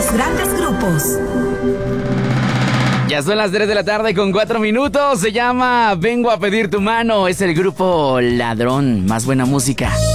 los grandes grupos. Ya son las 3 de la tarde con 4 minutos. Se llama Vengo a pedir tu mano. Es el grupo Ladrón. Más buena música.